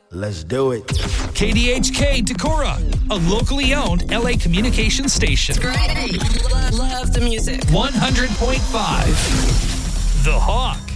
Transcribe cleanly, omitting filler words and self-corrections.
Let's do it. KDHK Decorah, a locally owned LA communications station. It's great. Love the music. 100.5. The Hawk.